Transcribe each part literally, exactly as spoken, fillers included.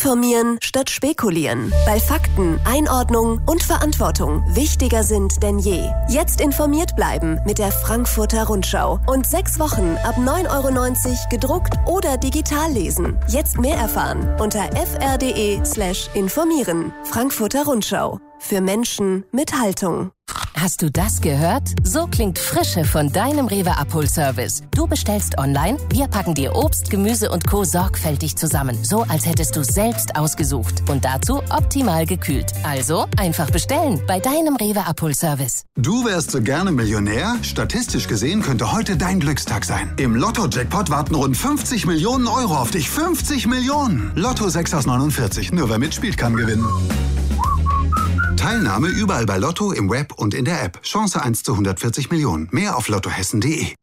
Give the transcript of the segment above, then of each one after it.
Informieren statt spekulieren. Weil Fakten, Einordnung und Verantwortung wichtiger sind denn je. Jetzt informiert bleiben mit der Frankfurter Rundschau. Und sechs Wochen ab neun Euro neunzig gedruckt oder digital lesen. Jetzt mehr erfahren unter fr.de slash informieren. Frankfurter Rundschau. Für Menschen mit Haltung. Hast du das gehört? So klingt Frische von deinem Rewe Abholservice. Du bestellst online, wir packen dir Obst, Gemüse und Co. sorgfältig zusammen. So, als hättest du selbst ausgesucht. Und dazu optimal gekühlt. Also einfach bestellen bei deinem Rewe Abholservice. Du wärst so gerne Millionär? Statistisch gesehen könnte heute dein Glückstag sein. Im Lotto-Jackpot warten rund fünfzig Millionen Euro auf dich. fünfzig Millionen! Lotto sechs aus neunundvierzig. Nur wer mitspielt, kann gewinnen. Teilnahme überall bei Lotto, im Web und in der App. Chance eins zu hundertvierzig Millionen. Mehr auf lottohessen punkt de.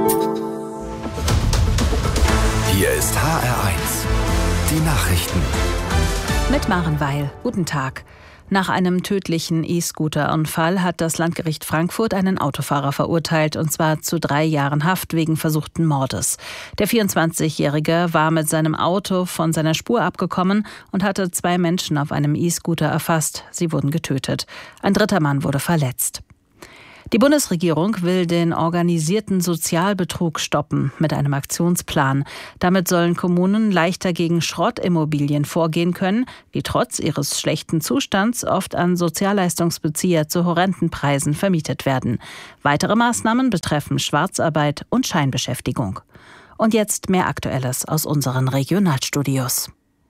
Hier ist H R eins. Die Nachrichten. Mit Maren Weil. Guten Tag. Nach einem tödlichen E-Scooter-Unfall hat das Landgericht Frankfurt einen Autofahrer verurteilt, und zwar zu drei Jahren Haft wegen versuchten Mordes. Der vierundzwanzigjährige war mit seinem Auto von seiner Spur abgekommen und hatte zwei Menschen auf einem E-Scooter erfasst. Sie wurden getötet. Ein dritter Mann wurde verletzt. Die Bundesregierung will den organisierten Sozialbetrug stoppen mit einem Aktionsplan. Damit sollen Kommunen leichter gegen Schrottimmobilien vorgehen können, die trotz ihres schlechten Zustands oft an Sozialleistungsbezieher zu horrenden Preisen vermietet werden. Weitere Maßnahmen betreffen Schwarzarbeit und Scheinbeschäftigung. Und jetzt mehr Aktuelles aus unseren Regionalstudios.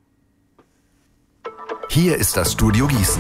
Hier ist das Studio Gießen.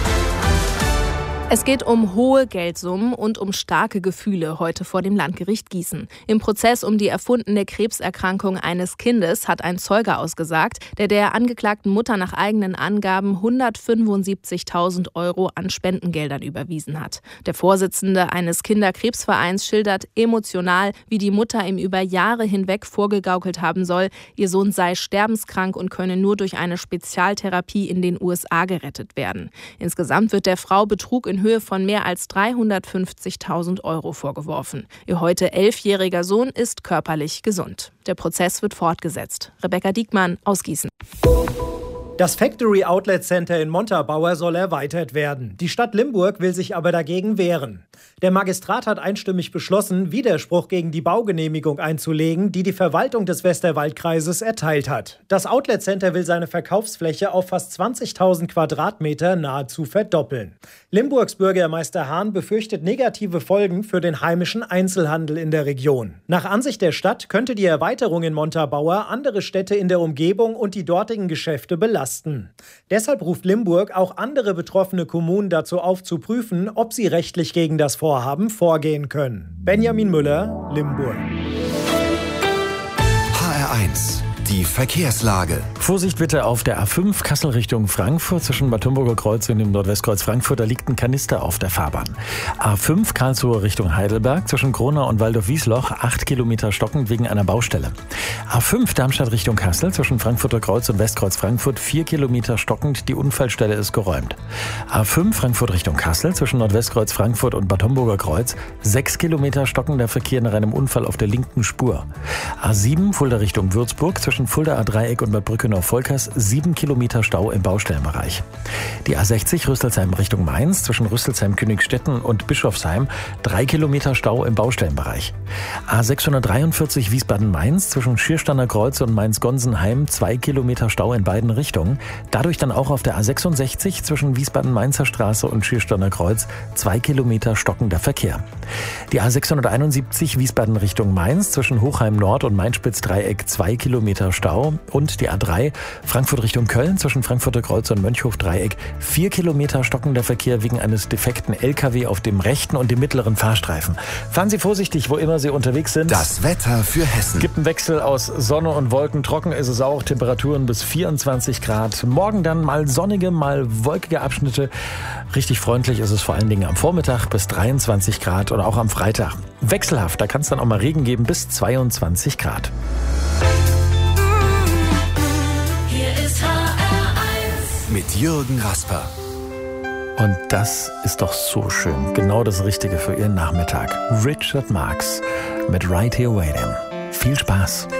Es geht um hohe Geldsummen und um starke Gefühle heute vor dem Landgericht Gießen. Im Prozess um die erfundene Krebserkrankung eines Kindes hat ein Zeuge ausgesagt, der der angeklagten Mutter nach eigenen Angaben hundertfünfundsiebzigtausend Euro an Spendengeldern überwiesen hat. Der Vorsitzende eines Kinderkrebsvereins schildert emotional, wie die Mutter ihm über Jahre hinweg vorgegaukelt haben soll, ihr Sohn sei sterbenskrank und könne nur durch eine Spezialtherapie in den U S A gerettet werden. Insgesamt wird der Frau Betrug in Höhe von mehr als dreihundertfünfzigtausend Euro vorgeworfen. Ihr heute elfjähriger Sohn ist körperlich gesund. Der Prozess wird fortgesetzt. Rebecca Diekmann aus Gießen. Das Factory Outlet Center in Montabaur soll erweitert werden. Die Stadt Limburg will sich aber dagegen wehren. Der Magistrat hat einstimmig beschlossen, Widerspruch gegen die Baugenehmigung einzulegen, die die Verwaltung des Westerwaldkreises erteilt hat. Das Outlet Center will seine Verkaufsfläche auf fast zwanzigtausend Quadratmeter nahezu verdoppeln. Limburgs Bürgermeister Hahn befürchtet negative Folgen für den heimischen Einzelhandel in der Region. Nach Ansicht der Stadt könnte die Erweiterung in Montabaur andere Städte in der Umgebung und die dortigen Geschäfte belasten. Deshalb ruft Limburg auch andere betroffene Kommunen dazu auf, zu prüfen, ob sie rechtlich gegen das Vorhaben vorgehen können. Benjamin Müller, Limburg. H R eins. Die Verkehrslage. Vorsicht bitte auf der A fünf Kassel Richtung Frankfurt zwischen Bad Homburger Kreuz und dem Nordwestkreuz Frankfurt. Da liegt ein Kanister auf der Fahrbahn. A fünf Karlsruhe Richtung Heidelberg zwischen Kronau und Waldorf-Wiesloch. acht Kilometer stockend wegen einer Baustelle. A fünf Darmstadt Richtung Kassel zwischen Frankfurter Kreuz und Westkreuz Frankfurt. vier Kilometer stockend. Die Unfallstelle ist geräumt. A fünf Frankfurt Richtung Kassel zwischen Nordwestkreuz Frankfurt und Bad Homburger Kreuz. sechs Kilometer stockender Verkehr nach einem Unfall auf der linken Spur. A sieben Fulda Richtung Würzburg zwischen Fulda A-Dreieck und Bad Brückenau-Volkers. sieben Kilometer Stau im Baustellenbereich. Die A sechzig Rüsselsheim Richtung Mainz zwischen Rüsselsheim-Königstetten und Bischofsheim. drei Kilometer Stau im Baustellenbereich. A sechshundertdreiundvierzig Wiesbaden-Mainz zwischen Schierstander Kreuz und Mainz-Gonsenheim. zwei Kilometer Stau in beiden Richtungen. Dadurch dann auch auf der A sechsundsechzig zwischen Wiesbaden-Mainzer Straße und Schierstander Kreuz. zwei Kilometer stockender Verkehr. Die A sechshunderteinundsiebzig Wiesbaden Richtung Mainz zwischen Hochheim Nord und Mainz-Spitz-Dreieck. zwei Kilometer Stau. Und die A drei Frankfurt Richtung Köln zwischen Frankfurter Kreuz und Mönchhof-Dreieck. vier Kilometer stockender Verkehr wegen eines defekten L K W auf dem rechten und dem mittleren Fahrstreifen. Fahren Sie vorsichtig, wo immer Sie unterwegs sind. Das Wetter für Hessen. Es gibt einen Wechsel aus Sonne und Wolken. Trocken ist es auch. Temperaturen bis vierundzwanzig Grad. Morgen dann mal sonnige, mal wolkige Abschnitte. Richtig freundlich ist es vor allen Dingen am Vormittag bis dreiundzwanzig Grad oder auch am Freitag. Wechselhaft, da kann es dann auch mal Regen geben bis zweiundzwanzig Grad. Mit Jürgen Rasper. Und das ist doch so schön. Genau das Richtige für Ihren Nachmittag. Richard Marx mit Right Here Waiting. Viel Spaß.